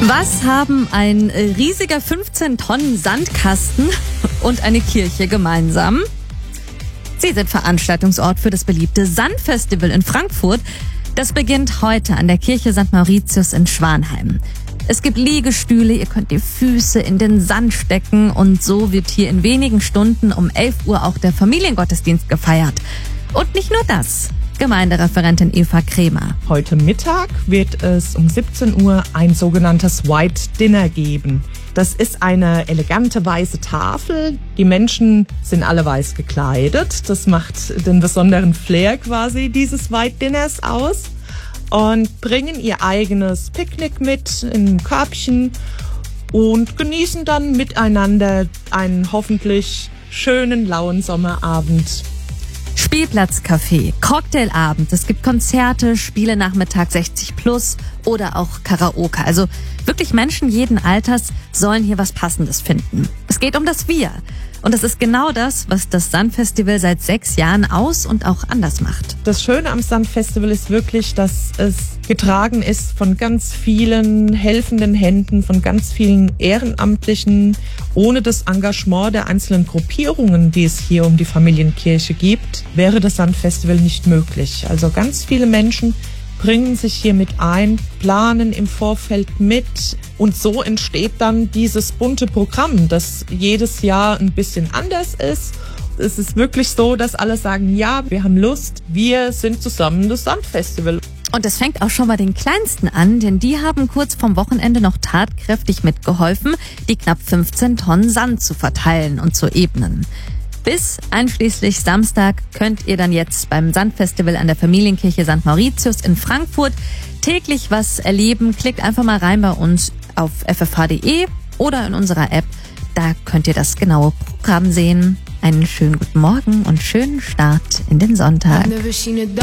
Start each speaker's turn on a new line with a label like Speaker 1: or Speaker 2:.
Speaker 1: Was haben ein riesiger 15 Tonnen Sandkasten und eine Kirche gemeinsam? Sie sind Veranstaltungsort für das beliebte Sandfestival in Frankfurt. Das beginnt heute an der Kirche St. Mauritius in Schwanheim. Es gibt Liegestühle, ihr könnt die Füße in den Sand stecken und so wird hier in wenigen Stunden um 11 Uhr auch der Familiengottesdienst gefeiert. Und nicht nur das. Gemeindereferentin Eva Kremer.
Speaker 2: Heute Mittag wird es um 17 Uhr ein sogenanntes White Dinner geben. Das ist eine elegante weiße Tafel. Die Menschen sind alle weiß gekleidet. Das macht den besonderen Flair quasi dieses White Dinners aus. Und bringen ihr eigenes Picknick mit in einem Körbchen und genießen dann miteinander einen hoffentlich schönen, lauen Sommerabend.
Speaker 1: Spielplatzcafé, Cocktailabend, es gibt Konzerte, Spielenachmittag 60+ oder auch Karaoke. Also wirklich Menschen jeden Alters sollen hier was Passendes finden. Es geht um das Wir. Und das ist genau das, was das Sandfestival seit 6 Jahren aus und auch anders macht.
Speaker 2: Das Schöne am Sandfestival ist wirklich, dass es getragen ist von ganz vielen helfenden Händen, von ganz vielen Ehrenamtlichen. Ohne das Engagement der einzelnen Gruppierungen, die es hier um die Familienkirche gibt, wäre das Sandfestival nicht möglich. Also ganz viele Menschen bringen sich hier mit ein, planen im Vorfeld mit und so entsteht dann dieses bunte Programm, das jedes Jahr ein bisschen anders ist. Es ist wirklich so, dass alle sagen, ja, wir haben Lust, wir sind zusammen das Sandfestival.
Speaker 1: Und das fängt auch schon bei den Kleinsten an, denn die haben kurz vorm Wochenende noch tatkräftig mitgeholfen, die knapp 15 Tonnen Sand zu verteilen und zu ebnen. Bis einschließlich Samstag könnt ihr dann jetzt beim Sandfestival an der Familienkirche St. Mauritius in Frankfurt täglich was erleben. Klickt einfach mal rein bei uns auf ffh.de oder in unserer App. Da könnt ihr das genaue Programm sehen. Einen schönen guten Morgen und schönen Start in den Sonntag.